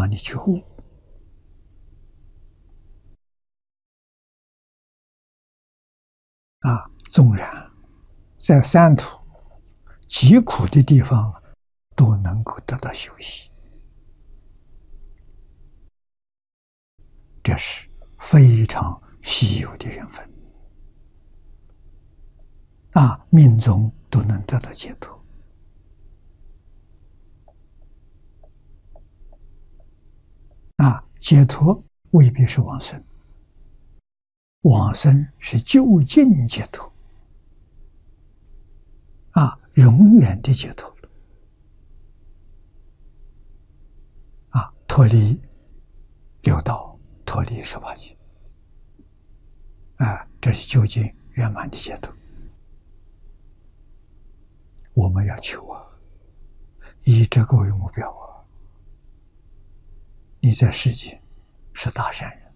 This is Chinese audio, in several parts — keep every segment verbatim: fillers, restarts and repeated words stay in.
你觉悟。啊，纵然在三途极苦的地方，都能够得到休息，这是非常稀有的缘分。啊，命中都能得到解脱。啊，解脱未必是往生，往生是究竟解脱。啊，永远的解脱了。啊，脱离六道，脱离十八界。啊，这是究竟圆满的解脱。我们要求啊，以这个为目标啊。你在世界是大善人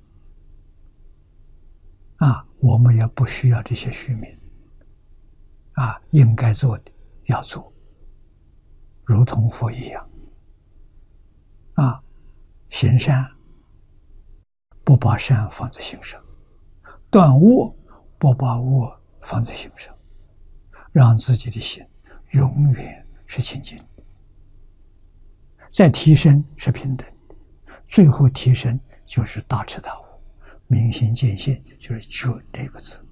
啊，我们也不需要这些虚名啊，应该做的要做，如同佛一样啊，行善不把善放在心上，断恶不把恶放在心上，让自己的心永远是清净的。再提升是平等的，最后提升就是大彻大悟，明心见性，就是觉这个字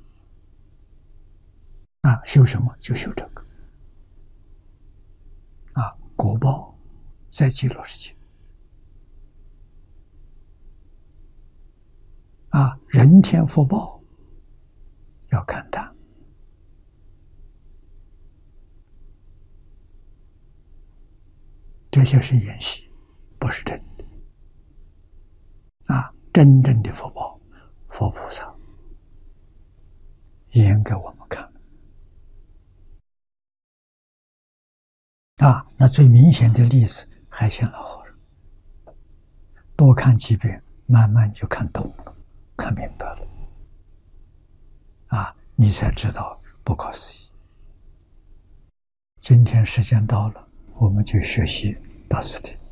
啊。修什么就修这个啊，果报在极乐世界啊，人天福报要看淡。这些是演戏，不是真的啊！真正的福报，佛菩萨演给我们看啊。那最明显的例子，海鲜老和尚，多看几遍，慢慢就看懂了，看明白了啊，你才知道不可思议。今天时间到了，我们就学习到此地。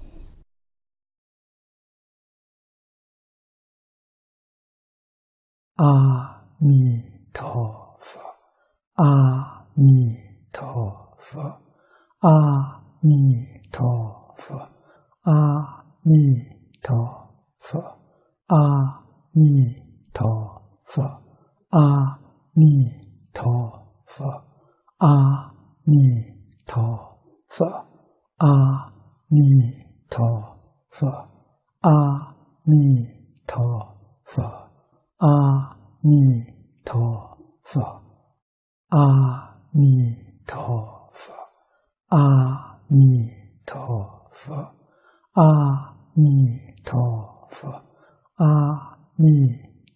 阿弥陀佛，阿弥陀佛，阿弥陀佛，阿弥陀佛，阿弥陀佛，阿弥陀佛，阿弥陀佛，阿弥陀佛，阿弥陀佛。阿弥陀佛，阿弥陀佛，阿弥陀佛，阿弥陀佛，阿弥